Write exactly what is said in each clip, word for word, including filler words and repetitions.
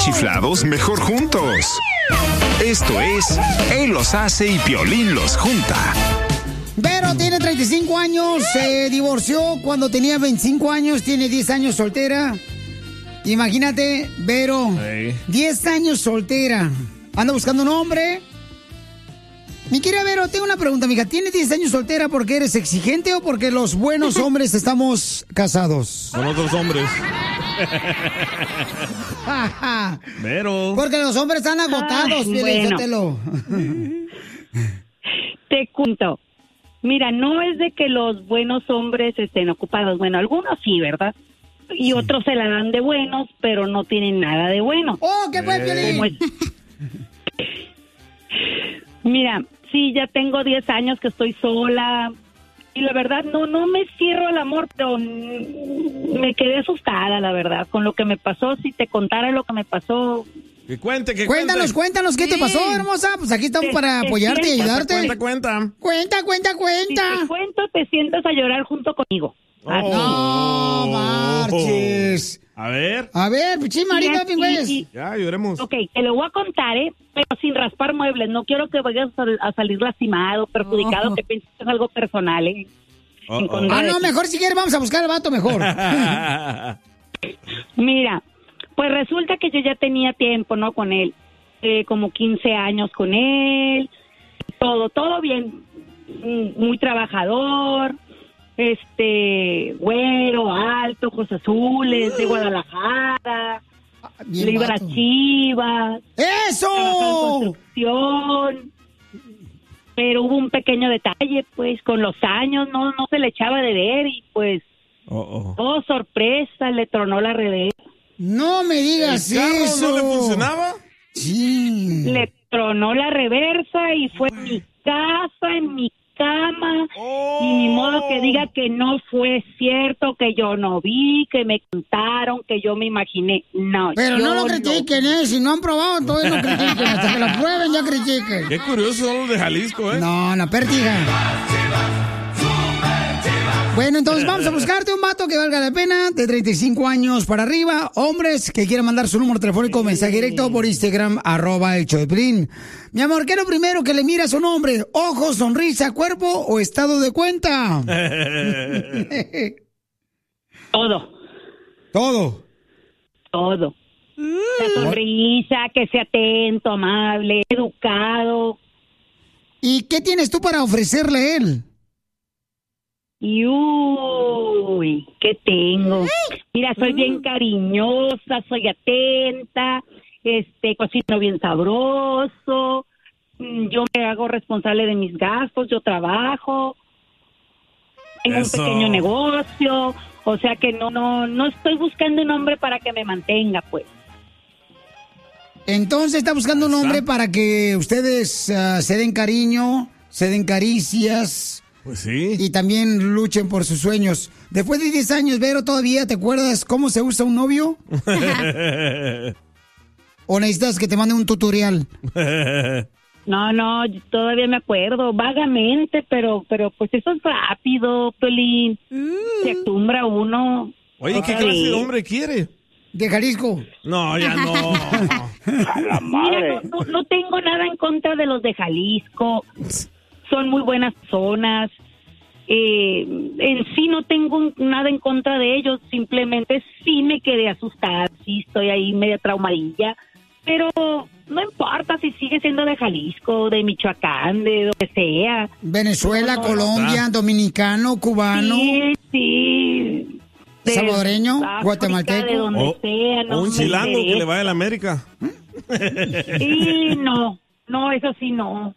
chiflados, mejor juntos. Esto es Él los hace y Piolín los junta. Vero tiene treinta y cinco años, se divorció cuando tenía veinticinco años, tiene diez años soltera. Imagínate, Vero, hey. diez años soltera. Anda buscando un hombre. Mi querida Vero, tengo una pregunta, mija. ¿Tienes diez años soltera porque eres exigente o porque los buenos hombres estamos casados? Con otros hombres. Vero. Porque los hombres están agotados, bueno. Te cuento. Mira, no es de que los buenos hombres estén ocupados. Bueno, algunos sí, ¿verdad? Y sí. Otros se la dan de buenos, pero no tienen nada de bueno. ¡Oh, qué buen Piolín! Mira, sí, ya tengo diez años que estoy sola. Y la verdad, no no me cierro al amor, pero me quedé asustada, la verdad, con lo que me pasó. Si te contara lo que me pasó... Que cuente, que cuéntanos, cuente. cuéntanos, ¿qué sí. te pasó, hermosa? Pues aquí estamos te, para apoyarte te y ayudarte. Cuenta, cuenta. Cuenta, cuenta, cuenta. Si te cuento, te sientas a llorar junto conmigo. Oh. No marches. A ver. A ver, sí, Marita, pingües. Ya, lloremos. Ok, te lo voy a contar, ¿eh? Pero sin raspar muebles. No quiero que vayas a, a salir lastimado, perjudicado, oh. que pienses que es algo personal, ¿eh? Oh, oh. Ah, no, mejor si quieres vamos a buscar al vato mejor. Mira, pues resulta que yo ya tenía tiempo, ¿no? Con él. Eh, como quince años con él. Todo, todo bien. Muy trabajador. Este, güero, alto, ojos azules, de Guadalajara. Le iba a las Chivas. ¡Eso! Construcción. Pero hubo un pequeño detalle, pues, con los años no no se le echaba de ver y, pues, oh, oh. oh sorpresa, le tronó la reversa. No me digas ¿El carro eso. no le funcionaba? Sí. Le tronó la reversa y fue en mi casa, en mi cama, oh. y ni modo que diga que no fue cierto, que yo no vi, que me contaron, que yo me imaginé. No, pero yo no lo critiquen, no. ¿eh? Si no han probado, todavía no critiquen. Hasta que lo prueben, ya critiquen. Qué curioso son los de Jalisco, ¿eh? No, la pértiga. Bueno, entonces vamos a buscarte un vato que valga la pena, de treinta y cinco años para arriba, hombres que quieran mandar su número telefónico, mensaje directo por Instagram, arroba el show de Piolín. Mi amor, ¿qué es lo primero que le miras a un hombre? ¿Ojos, sonrisa, cuerpo o estado de cuenta? Todo. ¿Todo? Todo. La sonrisa, que sea atento, amable, educado. ¿Y qué tienes tú para ofrecerle a él? Y uy, ¿qué tengo? Mira, soy bien cariñosa, soy atenta, este, cocino bien sabroso, yo me hago responsable de mis gastos, yo trabajo, tengo Eso. un pequeño negocio, o sea que no, no, no estoy buscando un hombre para que me mantenga, pues. Entonces está buscando un hombre para que ustedes uh, se den cariño, se den caricias. Pues sí. Y también luchen por sus sueños. Después de diez años, Vero, ¿todavía te acuerdas cómo se usa un novio? ¿O necesitas que te mande un tutorial? No, no, todavía me acuerdo, vagamente, pero pero pues eso es rápido, Piolín. Mm. Se acostumbra uno. Oye, ¿qué clase de hombre quiere? De Jalisco. No, ya no. A la madre. Mira, no, no, no tengo nada en contra de los de Jalisco. Son muy buenas personas. Eh, en sí no tengo nada en contra de ellos. Simplemente sí me quedé asustada. Sí estoy ahí media traumadilla. Pero no importa si sigue siendo de Jalisco, de Michoacán, de donde sea. Venezuela, no, no, Colombia, no. Dominicano, cubano. Sí, sí. De salvadoreño, África, guatemalteco. De donde o, sea, no o un chilango que le vaya a la América. Sí, no. No, eso sí no.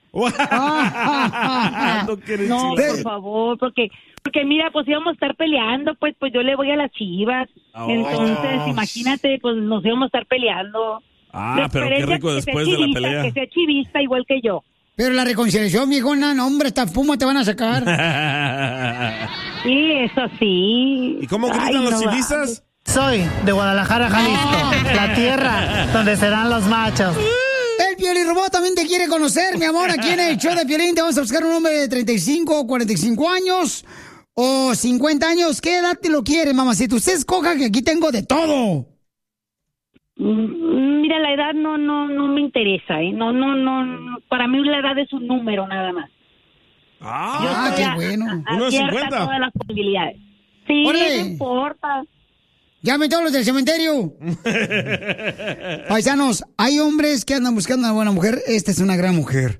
No, por favor, porque porque mira, pues íbamos a estar peleando, pues pues yo le voy a las Chivas. Oh. Entonces, imagínate, pues nos íbamos a estar peleando. Ah, pero qué rico después de la pelea. Que sea chivista igual que yo. Pero la reconciliación, viejona, no, hombre, esta fuma te van a sacar. Sí, eso sí. ¿Y cómo gritan Ay, los no chivistas? Soy de Guadalajara, Jalisco, la tierra donde serán los machos. El Piolín Robot también te quiere conocer, mi amor. Aquí en el show de Piolín te vamos a buscar un hombre de treinta y cinco o cuarenta y cinco años o cincuenta años. ¿Qué edad te lo quiere, mamacita? Usted escoja que aquí tengo de todo. Mira, la edad no no no me interesa, ¿eh? No, no, no. Para mí la edad es un número nada más. Ah, qué bueno. Uno de cincuenta. Todas las posibilidades. Sí, ¡Órale! no importa. Llamen todos los del cementerio. Paisanos, hay hombres que andan buscando una buena mujer. Esta es una gran mujer.